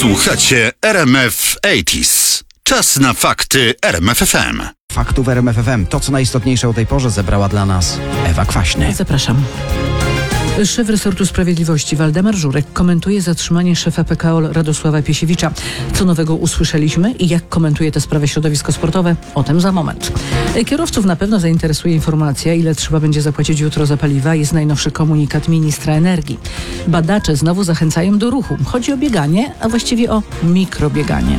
Słuchacie RMF 80s. Czas na fakty RMF FM. Faktów RMF FM. To, co najistotniejsze o tej porze, zebrała dla nas Ewa Kwaśny. Zapraszam. Szef resortu sprawiedliwości Waldemar Żurek komentuje zatrzymanie szefa PKO Radosława Piesiewicza. Co nowego usłyszeliśmy i jak komentuje tę sprawę środowisko sportowe? O tym za moment. Kierowców na pewno zainteresuje informacja, ile trzeba będzie zapłacić jutro za paliwa. Jest najnowszy komunikat ministra energii. Badacze znowu zachęcają do ruchu. Chodzi o bieganie, a właściwie o mikrobieganie.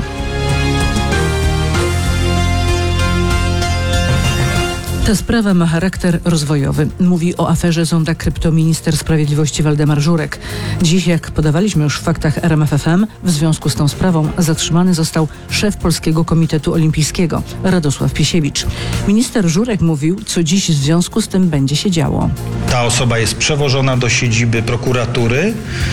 Ta sprawa ma charakter rozwojowy. Mówi o aferze Zonda Krypto minister sprawiedliwości Waldemar Żurek. Dziś, jak podawaliśmy już w faktach RMF FM, w związku z tą sprawą zatrzymany został szef Polskiego Komitetu Olimpijskiego, Radosław Piesiewicz. Minister Żurek mówił, co dziś w związku z tym będzie się działo. Ta osoba jest przewożona do siedziby prokuratury.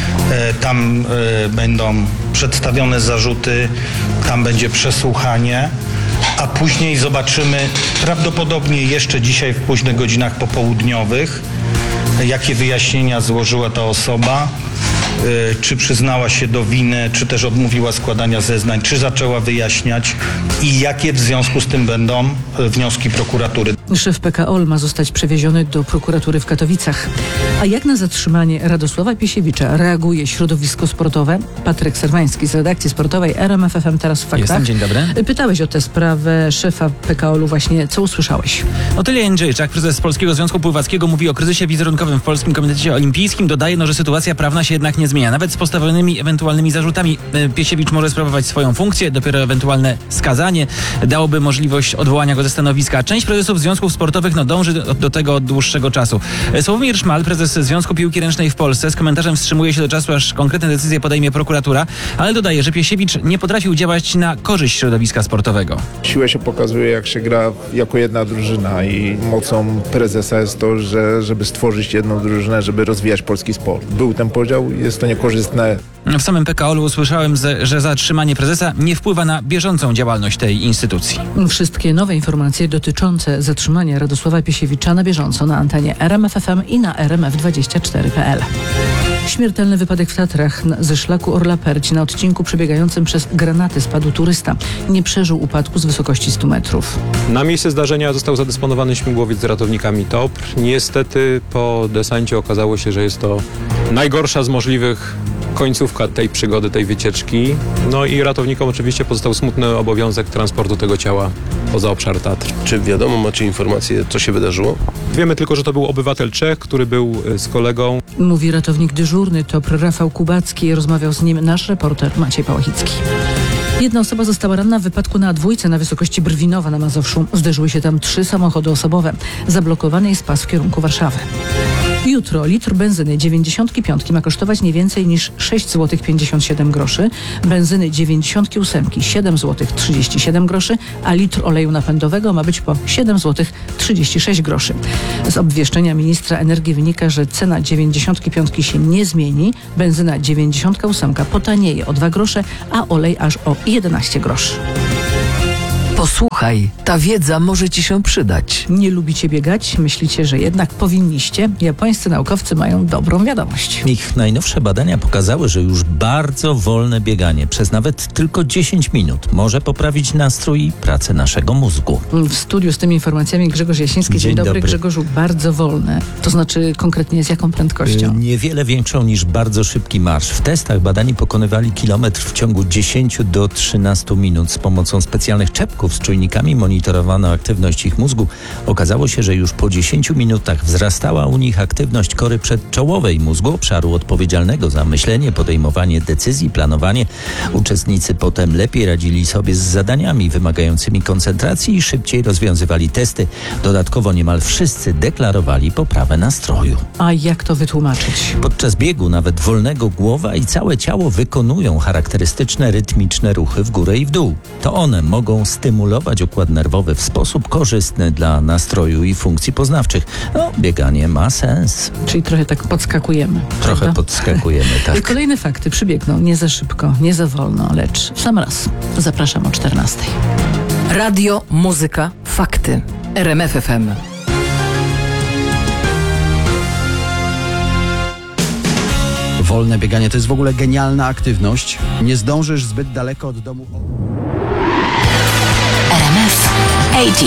Tam będą przedstawione zarzuty, tam będzie przesłuchanie. A później zobaczymy, prawdopodobnie jeszcze dzisiaj w późnych godzinach popołudniowych, jakie wyjaśnienia złożyła ta osoba, czy przyznała się do winy, czy też odmówiła składania zeznań, czy zaczęła wyjaśniać i jakie w związku z tym będą wnioski prokuratury. Szef PKO ma zostać przewieziony do prokuratury w Katowicach. A jak na zatrzymanie Radosława Piesiewicza reaguje środowisko sportowe? Patryk Serwański z redakcji sportowej RMF FM teraz w faktach. Jestem, dzień dobry. Pytałeś o tę sprawę szefa PKO-u właśnie. Co usłyszałeś? Otylia Jędrzejczak, prezes Polskiego Związku Pływackiego, mówi o kryzysie wizerunkowym w Polskim Komitecie Olimpijskim. Dodaje, że sytuacja prawna się jednak nie zmienia. Nawet z postawionymi ewentualnymi zarzutami Piesiewicz może sprawować swoją funkcję. Dopiero ewentualne skazanie dałoby możliwość odwołania go ze stanowiska. Część prezesów związków sportowych dąży do tego od dłuższego czasu. Sławomir Szmal, prezes Związku Piłki Ręcznej w Polsce, z komentarzem wstrzymuje się do czasu, aż konkretne decyzje podejmie prokuratura, ale dodaje, że Piesiewicz nie potrafił działać na korzyść środowiska sportowego. Siłę się pokazuje, jak się gra jako jedna drużyna i mocą prezesa jest to, żeby stworzyć jedną drużynę, żeby rozwijać polski sport. Był ten podział, jest to niekorzystne. W samym PKO-u usłyszałem, że zatrzymanie prezesa nie wpływa na bieżącą działalność tej instytucji. Wszystkie nowe informacje dotyczące zatrzymania Radosława Piesiewicza na bieżąco na antenie RMF FM i na rmf24.pl. Śmiertelny wypadek w Tatrach. Ze szlaku Orla Perć na odcinku przebiegającym przez granaty spadł turysta. Nie przeżył upadku z wysokości 100 metrów. Na miejsce zdarzenia został zadysponowany śmigłowiec z ratownikami TOPR. Niestety po desancie okazało się, że jest to najgorsza z możliwych końcówka tej przygody, tej wycieczki. No i ratownikom oczywiście pozostał smutny obowiązek transportu tego ciała poza obszar Tatr. Czy wiadomo, macie informację, co się wydarzyło? Wiemy tylko, że to był obywatel Czech, który był z kolegą. Mówi ratownik dyżurny TOPR Rafał Kubacki. Rozmawiał z nim nasz reporter Maciej Pałachicki. Jedna osoba została ranna w wypadku na A2 na wysokości Brwinowa na Mazowszu. Zderzyły się tam 3 samochody osobowe. Zablokowany jest pas w kierunku Warszawy. Jutro litr benzyny 95 ma kosztować nie więcej niż 6 zł 57 groszy, benzyny 98 7 zł 37 groszy, a litr oleju napędowego ma być po 7 zł 36 groszy. Z obwieszczenia ministra energii wynika, że cena 95 się nie zmieni, benzyna 98 potanieje o 2 grosze, a olej aż o 11 groszy. Posłuchaj, ta wiedza może ci się przydać. Nie lubicie biegać? Myślicie, że jednak powinniście? Japońscy naukowcy mają dobrą wiadomość. Ich najnowsze badania pokazały, że już bardzo wolne bieganie przez nawet tylko 10 minut może poprawić nastrój i pracę naszego mózgu. W studiu z tymi informacjami Grzegorz Jasiński. Dzień dobry. Grzegorzu. Bardzo wolne. To znaczy konkretnie z jaką prędkością? Niewiele większą niż bardzo szybki marsz. W testach badani pokonywali kilometr w ciągu 10 do 13 minut z pomocą specjalnych czepków z czujnikami monitorowano aktywność ich mózgu. Okazało się, że już po 10 minutach wzrastała u nich aktywność kory przedczołowej mózgu, obszaru odpowiedzialnego za myślenie, podejmowanie decyzji, planowanie. Uczestnicy potem lepiej radzili sobie z zadaniami wymagającymi koncentracji i szybciej rozwiązywali testy. Dodatkowo niemal wszyscy deklarowali poprawę nastroju. A jak to wytłumaczyć? Podczas biegu nawet wolnego głowa i całe ciało wykonują charakterystyczne, rytmiczne ruchy w górę i w dół. To one mogą stymulować układ nerwowy w sposób korzystny dla nastroju i funkcji poznawczych. Bieganie ma sens. Czyli trochę tak podskakujemy. Trochę prawda? podskakujemy, tak. Kolejne fakty przybiegną nie za szybko, nie za wolno, lecz w sam raz. Zapraszam o 14:00. Radio, muzyka, fakty. RMF FM. Wolne bieganie to jest w ogóle genialna aktywność. Nie zdążysz zbyt daleko od domu.